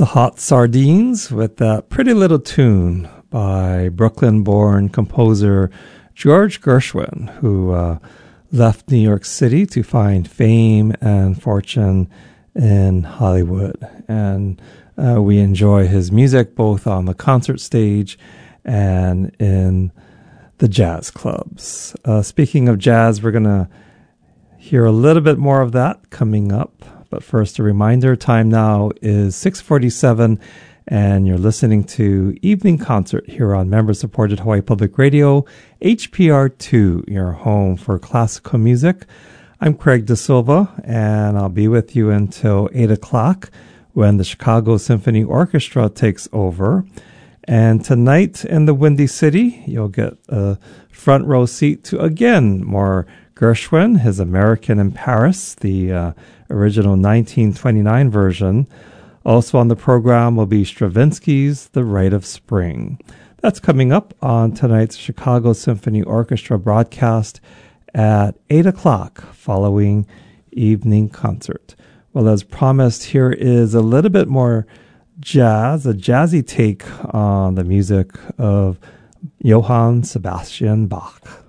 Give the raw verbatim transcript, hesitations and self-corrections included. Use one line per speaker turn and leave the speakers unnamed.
The Hot Sardines with that pretty little tune by Brooklyn-born composer George Gershwin, who uh, left New York City to find fame and fortune in Hollywood. And uh, we enjoy his music both on the concert stage and in the jazz clubs. Uh, speaking of jazz, we're going to hear a little bit more of that coming up. But first, a reminder, time now is six forty-seven, and you're listening to Evening Concert here on member-supported Hawaii Public Radio, H P R two, your home for classical music. I'm Craig De Silva, and I'll be with you until eight o'clock when the Chicago Symphony Orchestra takes over. And tonight in the Windy City, you'll get a front row seat to, again, more Gershwin, his American in Paris, the uh, original nineteen twenty-nine version. Also on the program will be Stravinsky's The Rite of Spring. That's coming up on tonight's Chicago Symphony Orchestra broadcast at eight o'clock following evening concert. Well, as promised, here is a little bit more jazz, a jazzy take on the music of Johann Sebastian Bach.